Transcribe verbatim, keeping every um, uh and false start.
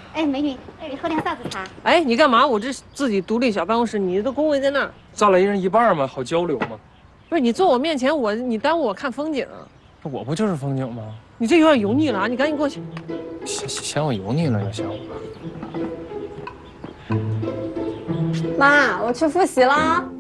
哎，美女，哎，喝点啥子茶？ 哎，你干嘛？我这自己独立小办公室，你的工位在那儿。 占了一人一半嘛，好交流嘛。 不是你坐我面前，我你耽误我看风景。 我不就是风景吗？ 你这有点油腻了啊！你赶紧过去。 嫌嫌我油腻了就行。 妈，我去复习啦。